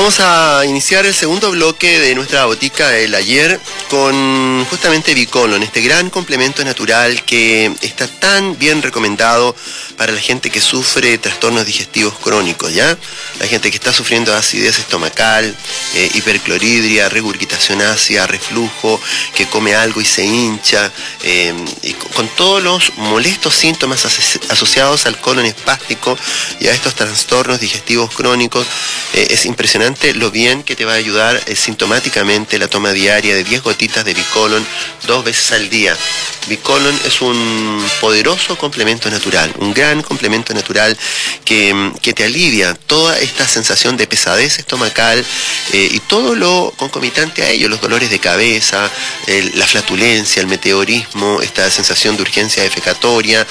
Vamos a iniciar el segundo bloque de nuestra botica del ayer con justamente Bicolon, este gran complemento natural que está tan bien recomendado para la gente que sufre trastornos digestivos crónicos, ¿ya? La gente que está sufriendo acidez estomacal, hipercloridria, regurgitación ácida, reflujo, que come algo y se hincha, y con todos los molestos síntomas asociados al colon espástico y a estos trastornos digestivos crónicos. Es impresionante lo bien que te va a ayudar sintomáticamente la toma diaria de 10 gotitas de Bicolon 2 veces al día. Bicolon es un poderoso complemento natural, un gran complemento natural que te alivia toda esta sensación de pesadez estomacal y todo lo concomitante a ello, los dolores de cabeza, la flatulencia, el meteorismo, esta sensación de urgencia defecatoria,